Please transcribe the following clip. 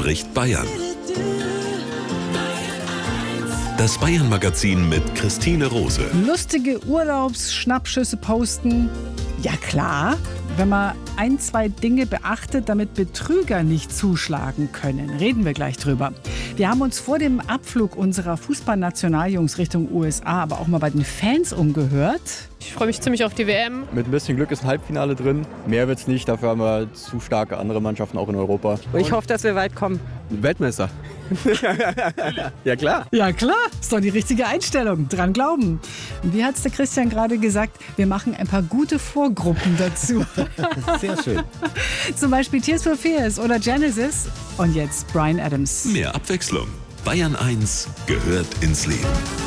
spricht Bayern. Das Bayern-Magazin mit Christine Rose. Lustige Urlaubsschnappschüsse posten. Ja klar, wenn man 1, 2 Dinge beachtet, damit Betrüger nicht zuschlagen können. Reden wir gleich drüber. Wir haben uns vor dem Abflug unserer Fußballnationaljungs Richtung USA aber auch mal bei den Fans umgehört. Ich freue mich ziemlich auf die WM. Mit ein bisschen Glück ist ein Halbfinale drin. Mehr wird's nicht, dafür haben wir zu starke andere Mannschaften auch in Europa. Ich hoffe, dass wir weit kommen. Weltmeister. Ja klar. Ja klar, ist doch die richtige Einstellung. Dran glauben. Und wie hat es der Christian gerade gesagt? Wir machen ein paar gute Vorgruppen dazu. Sehr schön. Zum Beispiel Tears for Fears oder Genesis. Und jetzt Bryan Adams. Mehr Abwechslung. Bayern 1 gehört ins Leben.